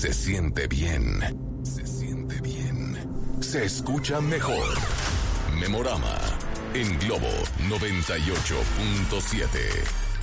Se siente bien. Se siente bien. Se escucha mejor. Memorama en Globo 98.7.